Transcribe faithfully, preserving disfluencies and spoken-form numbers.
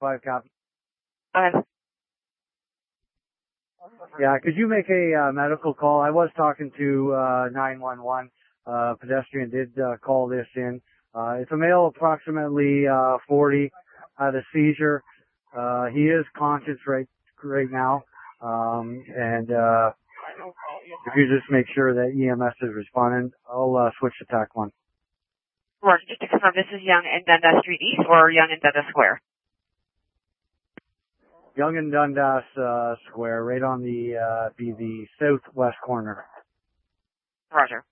five copy. Go ahead. Yeah, could you make a uh, medical call? I was talking to uh, nine one one. Uh, pedestrian did uh, call this in. Uh, it's a male, approximately uh, forty, had a seizure. Uh, he is conscious right right now, um, and uh, if you just make sure that E M S is responding, I'll uh, switch to TAC one. Roger, just to confirm, this is Young and Dundas Street East or Young and Dundas Square? Young and Dundas uh, Square, right on the uh, be the southwest corner. Roger.